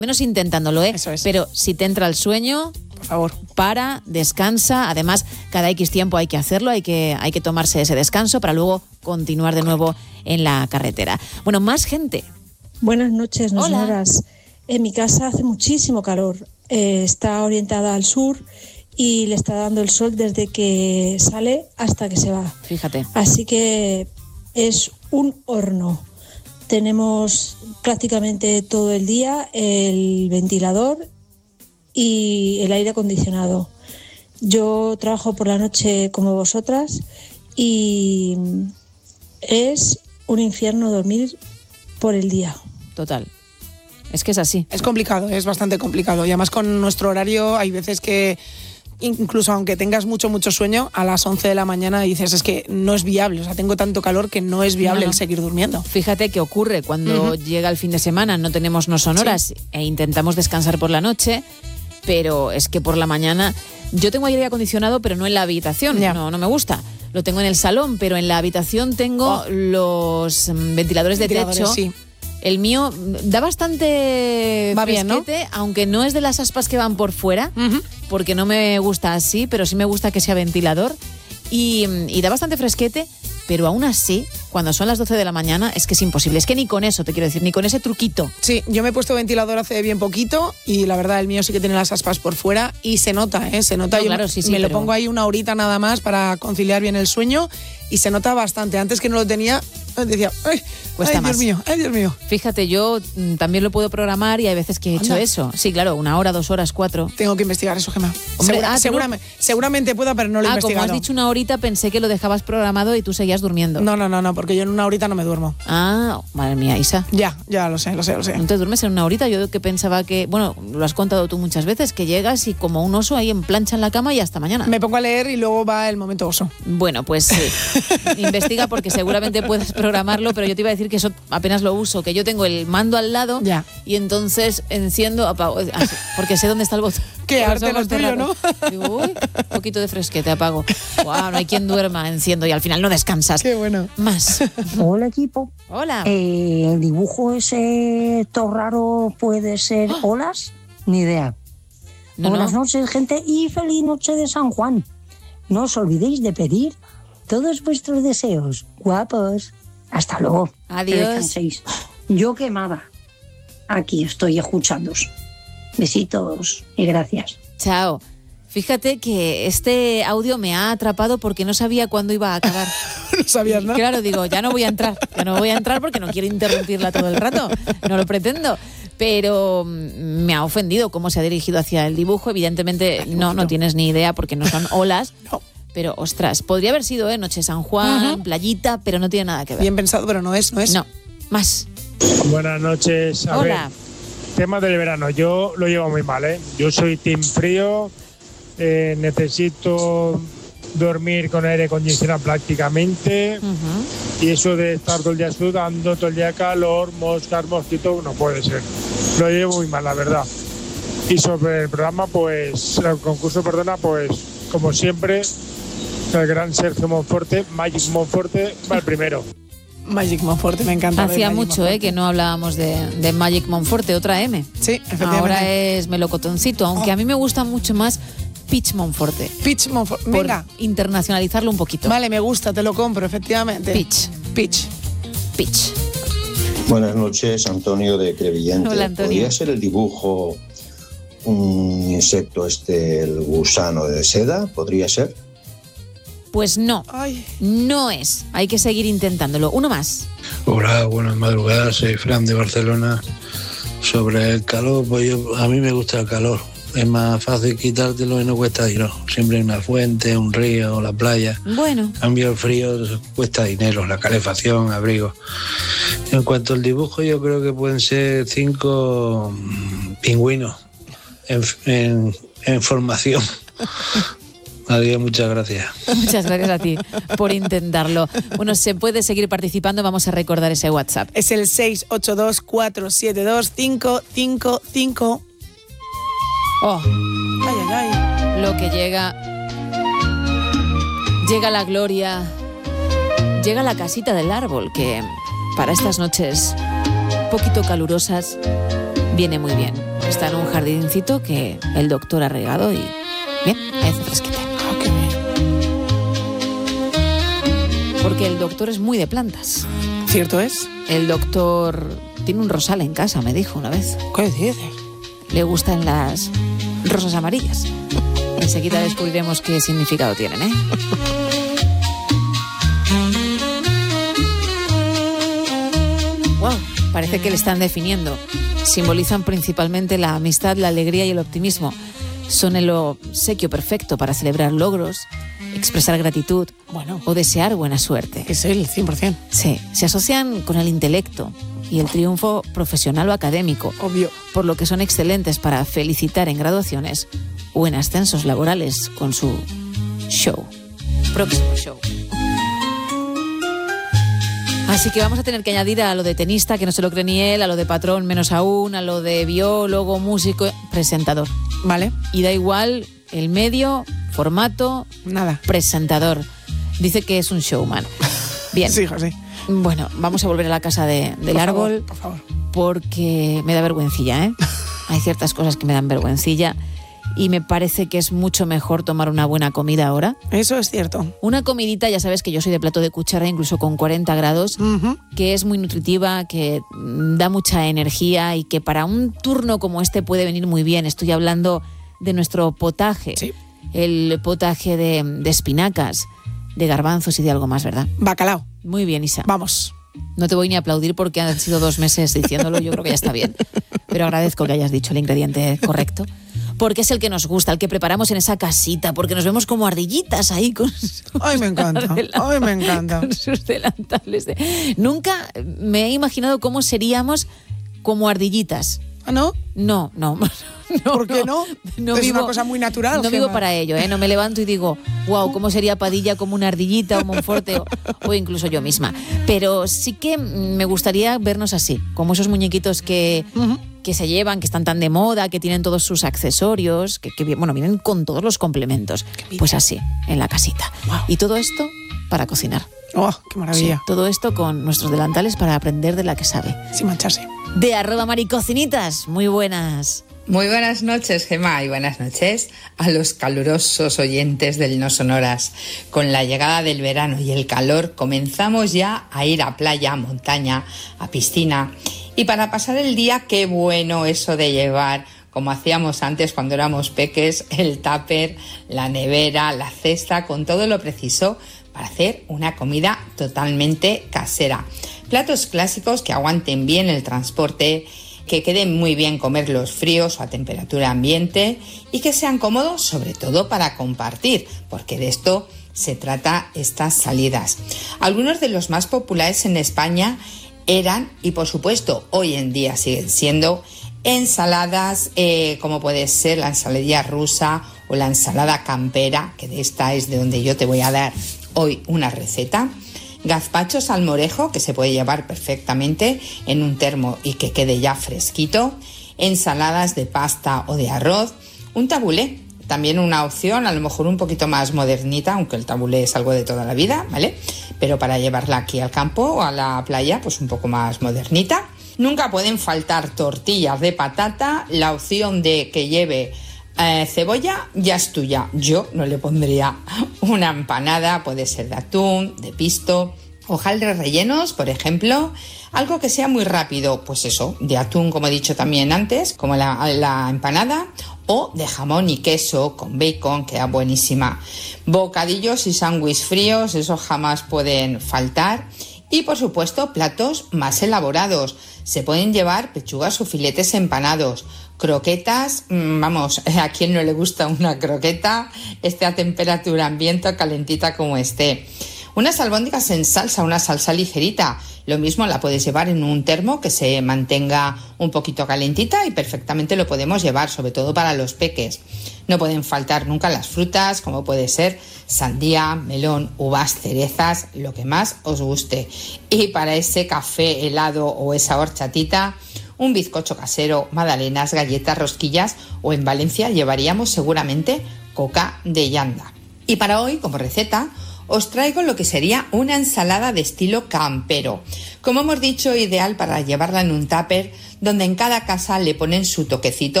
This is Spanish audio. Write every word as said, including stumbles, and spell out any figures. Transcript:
menos intentándolo, ¿eh? Eso es. Pero si te entra el sueño, por favor, para, descansa. Además, cada X tiempo hay que hacerlo, hay que, hay que tomarse ese descanso para luego continuar de nuevo en la carretera. Bueno, más gente. Buenas noches, Hola. señoras. En mi casa hace muchísimo calor. Eh, está orientada al sur y le está dando el sol desde que sale hasta que se va. Fíjate. Así que es un horno. Tenemos prácticamente todo el día el ventilador y el aire acondicionado. Yo trabajo por la noche como vosotras y es un infierno dormir por el día. Total. Es que es así. Es complicado, es bastante complicado. Y además con nuestro horario hay veces que incluso aunque tengas mucho, mucho sueño, a las once de la mañana dices, es que no es viable, o sea, tengo tanto calor que no es viable no, no. el seguir durmiendo. Fíjate qué ocurre cuando uh-huh. llega el fin de semana, no tenemos no son horas sí. e intentamos descansar por la noche, pero es que por la mañana, yo tengo aire acondicionado, pero no en la habitación, yeah. no, no me gusta. Lo tengo en el salón, pero en la habitación tengo oh. los ventiladores de ventiladores, techo. Sí. El mío da bastante Va bien, ¿no? Aunque no es de las aspas que van por fuera, uh-huh. porque no me gusta así, pero sí me gusta que sea ventilador. Y, y da bastante fresquete, pero aún así, cuando son las doce de la mañana, es que es imposible. Es que ni con eso, te quiero decir, ni con ese truquito. Sí, yo me he puesto ventilador hace bien poquito y la verdad el mío sí que tiene las aspas por fuera y se nota, ¿eh? Se nota. No, yo claro, me, sí, sí, me pero... lo pongo ahí una horita nada más para conciliar bien el sueño y se nota bastante. Antes que no lo tenía, decía, ay, Cuesta ay más. Dios mío, ay Dios mío. Fíjate, yo m, también lo puedo programar y hay veces que he hecho Anda. eso. Sí, claro, una hora, dos horas, cuatro. Tengo que investigar eso, Gemma. Hombre, Segura, ah, seguramente, no... seguramente pueda, pero no lo he ah, investigado. Como has dicho una horita, pensé que lo dejabas programado y tú seguías durmiendo. No, no, no, no, porque yo en una horita no me duermo. Ah, madre mía, Isa. Ya, ya lo sé, lo sé, lo sé. ¿No te duermes en una horita? Yo que pensaba que, bueno, lo has contado tú muchas veces, que llegas y como un oso ahí en plancha en la cama y hasta mañana. Me pongo a leer y luego va el momento oso. Bueno, pues sí. Investiga porque seguramente puedes programarlo, pero yo te iba a decir que eso apenas lo uso, que yo tengo el mando al lado ya. y entonces enciendo, apago, porque sé dónde está el botón. Qué arte lo tuyo, ¿no? Digo, uy, un poquito de fresquete, apago. Wow, no hay quien duerma, enciendo y al final no descansas. Qué bueno. Más. Hola, equipo. Hola. Eh, ¿El dibujo ese todo raro puede ser olas? Ni idea. No, Buenas no. noches, gente, y feliz noche de San Juan. No os olvidéis de pedir todos vuestros deseos. Guapos. Hasta luego. Adiós. Que descanséis. Yo quemada. Aquí estoy escuchándoos. Besitos y gracias. Chao. Fíjate que este audio me ha atrapado porque no sabía cuándo iba a acabar. No sabías nada. Claro, digo, ya no voy a entrar. Ya no voy a entrar porque no quiero interrumpirla todo el rato. No lo pretendo. Pero me ha ofendido cómo se ha dirigido hacia el dibujo. Evidentemente no, no tienes ni idea porque no son olas. No. Pero, ostras, podría haber sido, ¿eh? Noche San Juan, uh-huh. playita, pero no tiene nada que ver. Bien pensado, pero no es, no es. No, más. Buenas noches. A Hola. ver, tema del verano. Yo lo llevo muy mal, ¿eh? Yo soy team frío, eh, necesito dormir con aire acondicionado prácticamente uh-huh. y eso de estar todo el día sudando, todo el día calor, moscas, mosquitos, no puede ser. Lo llevo muy mal, la verdad. Y sobre el programa, pues, el concurso, perdona, pues, como siempre, el gran Sergio Monforte, Magic Monforte, va el primero. Magic Monforte, me encanta. Hacía mucho eh, que no hablábamos de, de Magic Monforte, otra M. Sí, efectivamente. Ahora es Melocotoncito, aunque oh. a mí me gusta mucho más Peach Monforte. Peach Monforte, venga. Por internacionalizarlo un poquito. Vale, me gusta, te lo compro, efectivamente. Peach. Peach. Peach. Buenas noches, Antonio de Crevillente. Hola, Antonio. ¿Podría ser el dibujo un insecto este, el gusano de seda? ¿Podría ser? Pues no, Ay. no es. Hay que seguir intentándolo. Uno más. Hola, buenas madrugadas. Soy Fran de Barcelona. Sobre el calor, pues yo, a mí me gusta el calor. Es más fácil quitártelo y no cuesta dinero. Siempre hay una fuente, un río, la playa. Bueno. Cambio el frío, cuesta dinero, la calefacción, abrigo. En cuanto al dibujo, yo creo que pueden ser cinco pingüinos en, en, en formación. Adiós, muchas gracias. Muchas gracias a ti por intentarlo. Bueno, se puede seguir participando, vamos a recordar ese WhatsApp. Es el seis ocho dos, cuatro siete dos, cinco cinco cinco. Oh, ay, ay, ay. Lo que llega, llega la gloria, llega la casita del árbol, que para estas noches poquito calurosas viene muy bien. está en un jardincito que el doctor ha regado y bien, hace fresquete. Ah, qué bien. Porque el doctor es muy de plantas. ¿Cierto es? El doctor tiene un rosal en casa, me dijo una vez. ¿Qué dices? Le gustan las rosas amarillas. Enseguida descubriremos qué significado tienen, ¿eh? Wow, parece que le están definiendo. Simbolizan principalmente la amistad, la alegría y el optimismo. Son el obsequio perfecto para celebrar logros, expresar gratitud, bueno, o desear buena suerte. Es él, cien por ciento. Sí, se asocian con el intelecto y el triunfo profesional o académico. Obvio. Por lo que son excelentes para felicitar en graduaciones o en ascensos laborales con su show. Próximo show. Así que vamos a tener que añadir a lo de tenista, que no se lo cree ni él, a lo de patrón menos aún, a lo de biólogo, músico, presentador. Vale. Y da igual el medio, formato, nada. Presentador. Dice que es un showman. Bien. Sí, José. Bueno, vamos a volver a la casa de, del por árbol. Favor, por favor. Porque me da vergüencilla, ¿eh? Hay ciertas cosas que me dan vergüencilla. Y me parece que es mucho mejor tomar una buena comida ahora. Eso es cierto. Una comidita, ya sabes que yo soy de plato de cuchara, incluso con cuarenta grados, uh-huh. que es muy nutritiva, que da mucha energía y que para un turno como este puede venir muy bien. Estoy hablando de nuestro potaje. Sí. El potaje de, de espinacas, de garbanzos y de algo más, ¿verdad? Bacalao. Muy bien, Isa. Vamos. No te voy ni a aplaudir porque han sido dos meses diciéndolo, yo creo que ya está bien. Pero agradezco que hayas dicho el ingrediente correcto. Porque es el que nos gusta, el que preparamos en esa casita, porque nos vemos como ardillitas ahí con sus... Ay, me encanta, ay, me encanta. Con sus delantales. De... Nunca me he imaginado cómo seríamos como ardillitas. ¿Ah, no? No, no. no ¿Por qué no? no es vivo, una cosa muy natural. No Gemma. vivo para ello, ¿eh? No me levanto y digo, wow, ¿cómo sería Padilla como una ardillita o Monforte o, o incluso yo misma? Pero sí que me gustaría vernos así, como esos muñequitos que... Uh-huh. que se llevan, que están tan de moda, que tienen todos sus accesorios, que, que bueno, vienen con todos los complementos. Pues así, en la casita. Wow. Y todo esto para cocinar. ¡Oh, qué maravilla! Sí, todo esto con nuestros delantales para aprender de la que sabe. Sin mancharse. De arroba maricocinitas, muy buenas. Muy buenas noches, Gemma, y buenas noches a los calurosos oyentes del No Sonoras. Con la llegada del verano y el calor comenzamos ya a ir a playa, a montaña, a piscina. Y para pasar el día, qué bueno eso de llevar, como hacíamos antes cuando éramos peques, el tupper, la nevera, la cesta, con todo lo preciso para hacer una comida totalmente casera. Platos clásicos que aguanten bien el transporte, que queden muy bien comerlos fríos o a temperatura ambiente y que sean cómodos sobre todo para compartir, porque de esto se trata estas salidas. Algunos de los más populares en España eran, y por supuesto hoy en día siguen siendo, ensaladas eh, como puede ser la ensaladilla rusa o la ensalada campera, que de esta es de donde yo te voy a dar hoy una receta. Gazpacho salmorejo, que se puede llevar perfectamente en un termo y que quede ya fresquito. Ensaladas de pasta o de arroz. Un tabulé, también una opción, a lo mejor un poquito más modernita, aunque el tabulé es algo de toda la vida, ¿vale? Pero para llevarla aquí al campo o a la playa, pues un poco más modernita. Nunca pueden faltar tortillas de patata. La opción de que lleve eh, cebolla ya es tuya. Yo no le pondría una empanada, puede ser de atún, de pisto, hojaldres rellenos, por ejemplo. Algo que sea muy rápido, pues eso, de atún, como he dicho también antes, como la, la empanada, o de jamón y queso con bacon, queda buenísima. Bocadillos y sándwiches fríos, esos jamás pueden faltar. Y por supuesto, platos más elaborados. Se pueden llevar pechugas o filetes empanados, croquetas, vamos, a quien no le gusta una croqueta, esté a temperatura ambiente o calentita como esté. Unas albóndigas en salsa, una salsa ligerita, lo mismo la puedes llevar en un termo que se mantenga un poquito calentita y perfectamente lo podemos llevar, sobre todo para los peques. No pueden faltar nunca las frutas, como puede ser sandía, melón, uvas, cerezas, lo que más os guste. Y para ese café helado o esa horchatita, un bizcocho casero, magdalenas, galletas, rosquillas, o en Valencia llevaríamos seguramente coca de llanda. Y para hoy, como receta, os traigo lo que sería una ensalada de estilo campero. Como hemos dicho, ideal para llevarla en un tupper, donde en cada casa le ponen su toquecito